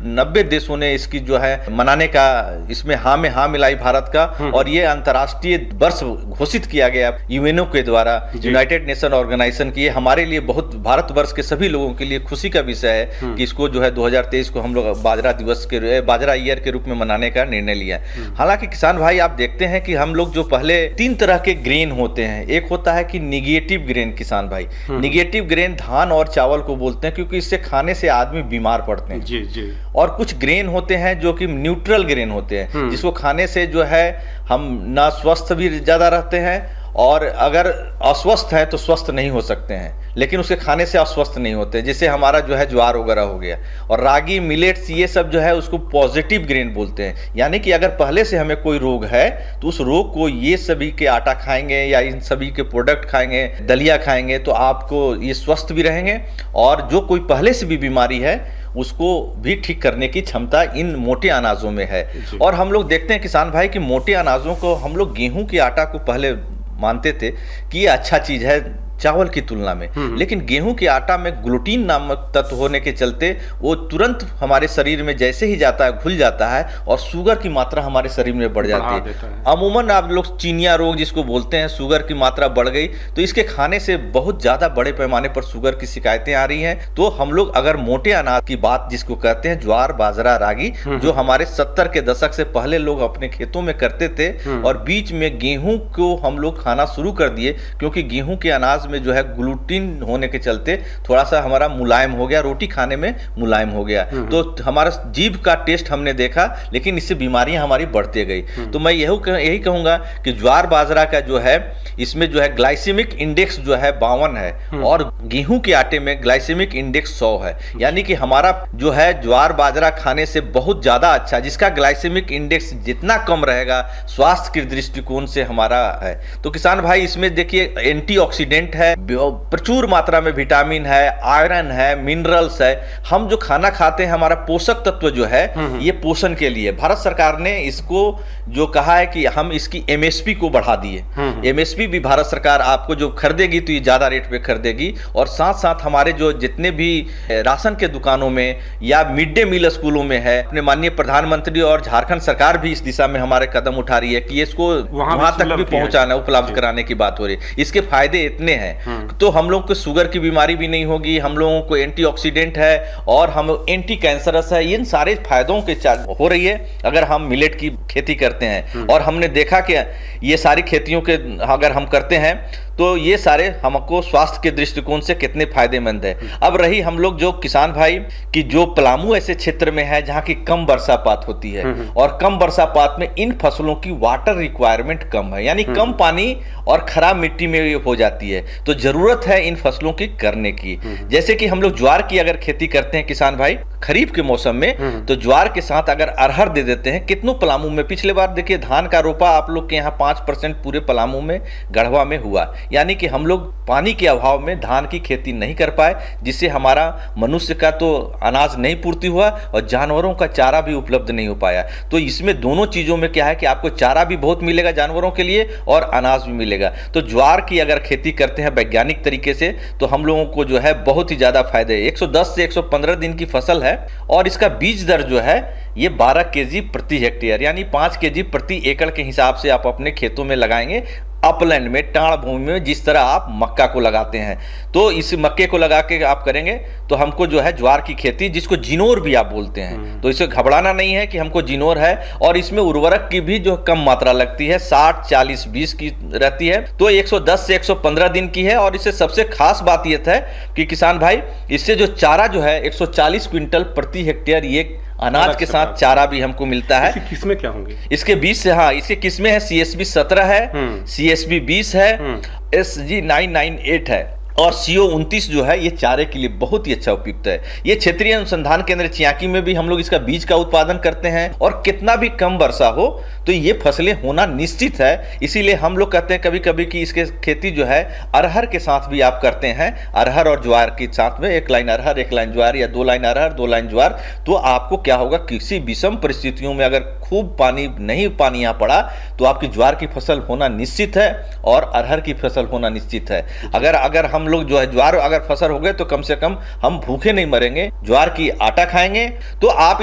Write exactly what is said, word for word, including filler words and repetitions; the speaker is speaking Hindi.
नब्बे देशों ने इसकी जो है मनाने का, इसमें हाँ में हाँ मिलाई भारत का, और ये अंतर्राष्ट्रीय वर्ष घोषित किया गया यूएनओ के द्वारा, यूनाइटेड नेशन ऑर्गेनाइजेशन की। हमारे लिए बहुत, भारतवर्ष के सभी लोगों के लिए खुशी का विषय है कि इसको जो है दो हज़ार तेईस को हम लोग बाजरा दिवस के, बाजरा ईयर के रूप में मनाने का निर्णय लिया। हालांकि किसान भाई आप देखते हैं कि हम लोग जो पहले तीन तरह के ग्रेन होते हैं, एक होता है कि निगेटिव ग्रेन किसान भाई, निगेटिव ग्रेन धान और चावल को बोलते हैं क्योंकि इससे खाने से आदमी बीमार पड़ते हैं जी जी। और कुछ ग्रेन होते हैं जो कि न्यूट्रल ग्रेन होते हैं, जिसको खाने से जो है हम ना स्वस्थ भी ज्यादा रहते हैं और अगर अस्वस्थ है तो स्वस्थ नहीं हो सकते हैं, लेकिन उसके खाने से अस्वस्थ नहीं होते, जैसे हमारा जो है ज्वार वगैरह हो गया और रागी, मिलेट्स, ये सब जो है उसको पॉजिटिव ग्रेन बोलते हैं। यानी कि अगर पहले से हमें कोई रोग है तो उस रोग को ये सभी के आटा खाएंगे या इन सभी के प्रोडक्ट खाएंगे, दलिया खाएंगे, तो आपको ये स्वस्थ भी रहेंगे और जो कोई पहले से भी बीमारी है उसको भी ठीक करने की क्षमता इन मोटे अनाजों में है। और हम लोग देखते हैं किसान भाई कि मोटे अनाजों को हम लोग गेहूं के आटा को पहले मानते थे कि ये अच्छा चीज है चावल की तुलना में, लेकिन गेहूं के आटा में ग्लूटीन नामक तत्व होने के चलते वो तुरंत हमारे शरीर में जैसे ही जाता है घुल जाता है और शुगर की मात्रा हमारे शरीर में बढ़ जाती है। अमूमन आप लोग चीनिया रोग जिसको बोलते हैं, शुगर की मात्रा बढ़ गई, तो इसके खाने से बहुत ज्यादा बड़े पैमाने पर शुगर की शिकायतें आ रही हैं। तो हम लोग अगर मोटे अनाज की बात जिसको कहते हैं ज्वार, बाजरा, रागी, जो हमारे सत्तर के दशक से पहले लोग अपने खेतों में करते थे और बीच में गेहूं को हम लोग खाना शुरू कर दिए क्योंकि गेहूं के अनाज में जो है ग्लूटीन होने के चलते थोड़ा सा हमारा मुलायम हो गया, रोटी खाने में मुलायम हो गया, तो हमारा जीभ का टेस्ट हमने देखा, लेकिन इससे बीमारियां हमारी बढ़ते गई। तो मैं यही यही कहूंगा कि ज्वार बाजरा का जो है इसमें जो है ग्लाइसेमिक इंडेक्स जो है बावन है और गेहूं के आटे में ग्लाइसेमिक इंडेक्स सौ है। यानी कि हमारा जो है ज्वार बाजरा खाने से बहुत ज्यादा अच्छा, जिसका ग्लाइसेमिक इंडेक्स जितना कम रहेगा स्वास्थ्य के दृष्टिकोण से हमारा है। तो किसान भाई इसमें देखिए एंटीऑक्सीडेंट है, प्रचुर मात्रा में विटामिन है, आयरन है, मिनरल्स है। हम जो खाना खाते हैं हमारा पोषक तत्व जो है ये पोषण के लिए भारत सरकार ने इसको जो कहा है कि हम इसकी एमएसपी को बढ़ा दिए। एमएसपी भी भारत सरकार आपको जो खरीदेगी तो ये ज्यादा रेट पे खरीदेगी और साथ साथ हमारे जो जितने भी राशन के दुकानों में या मिड डे मील स्कूलों में है, अपने माननीय प्रधानमंत्री और झारखंड सरकार भी इस दिशा में हमारे कदम उठा रही है कि इसको वहां तक भी पहुंचाना, उपलब्ध कराने की बात हो रही है। इसके फायदे इतने हैं तो हम लोग को शुगर की बीमारी भी नहीं होगी, हम लोगों को एंटीऑक्सीडेंट है और हम एंटी कैंसरस है, इन सारे फायदों के हो रही है अगर हम मिलेट की खेती करते हैं। और हमने देखा कि ये सारी खेतियों के अगर हम करते हैं तो ये सारे हमको स्वास्थ्य के दृष्टिकोण से कितने फायदेमंद है। अब रही हम लोग जो किसान भाई कि जो पलामू ऐसे क्षेत्र में है जहाँ की कम वर्षापात होती है और कम वर्षापात में इन फसलों की वाटर रिक्वायरमेंट कम है, यानी कम पानी और खराब मिट्टी में हो जाती है, तो जरूरत है इन फसलों की करने की। जैसे कि हम लोग ज्वार की अगर खेती करते हैं किसान भाई खरीफ के मौसम में, तो ज्वार के साथ अगर अरहर दे देते हैं। कितनों पलामू में पिछले बार देखिए धान का रोपा आप लोग के यहाँ पांच परसेंट पूरे पलामू में गढ़वा में हुआ, यानी कि हम लोग पानी के अभाव में धान की खेती नहीं कर पाए, जिससे हमारा मनुष्य का तो अनाज नहीं पूर्ति हुआ और जानवरों का चारा भी उपलब्ध नहीं हो पाया। तो इसमें दोनों चीजों में क्या है कि आपको चारा भी बहुत मिलेगा जानवरों के लिए और अनाज भी मिलेगा। तो ज्वार की अगर खेती करते हैं वैज्ञानिक तरीके से तो हम लोगों को जो है बहुत ही ज्यादा फायदे है। एक सौ दस से एक सौ पंद्रह दिन की फसल है और इसका बीज दर जो है ये बारह केजी प्रति हेक्टेयर, यानी पाँच केजी प्रति एकड़ के हिसाब से आप अपने खेतों में लगाएंगे। अपलैंड में, टाण भूमि में जिस तरह आप मक्का को लगाते हैं, तो इस मक्के को लगा के आप करेंगे तो हमको जो है ज्वार की खेती, जिसको जिनोर भी आप बोलते हैं, तो इसे घबराना नहीं है कि हमको जिनोर है। और इसमें उर्वरक की भी जो कम मात्रा लगती है, साठ चालीस बीस की रहती है, तो एक सौ दस से एक सौ पंद्रह दिन की है। और इससे सबसे खास बात यह है कि किसान भाई इससे जो चारा जो है एक सौ चालीस क्विंटल प्रति हेक्टेयर ये अनाज के साथ चारा भी हमको मिलता है। इसकी किस्में क्या होंगी? इसके बीस से, हाँ इसकी किस्में है सी एस बी सत्रह है, सी एस बी बीस है, S G nine nine eight है और सी ओ उनतीस जो है ये चारे के लिए बहुत ही अच्छा उपयुक्त है। ये क्षेत्रीय अनुसंधान केंद्र चियाकी में भी हम लोग इसका बीज का उत्पादन करते हैं और कितना भी कम वर्षा हो तो ये फसलें होना निश्चित है। इसीलिए हम लोग कहते हैं कभी कभी कि इसके खेती जो है अरहर के साथ भी आप करते हैं, अरहर और ज्वार के साथ में एक लाइन अरहर एक लाइन ज्वार या दो लाइन अरहर दो लाइन ज्वार, तो आपको क्या होगा किसी विषम परिस्थितियों में अगर खूब पानी नहीं पानी यहाँ पड़ा तो आपकी ज्वार की फसल होना निश्चित है और अरहर की फसल होना निश्चित है। अगर अगर हम लोग जो है ज्वार अगर फसल हो गए तो कम से कम हम भूखे नहीं मरेंगे, ज्वार की आटा खाएंगे। तो आप